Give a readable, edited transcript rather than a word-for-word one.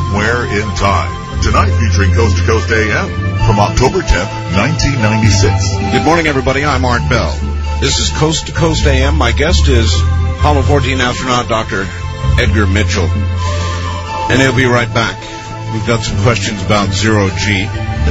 somewhere in time. Tonight featuring Coast to Coast AM from October 10th, 1996. Good morning, everybody. I'm Art Bell. This is Coast to Coast AM. My guest is Apollo 14 astronaut Dr. Edgar Mitchell. And he'll be right back. We've got some questions about zero-G.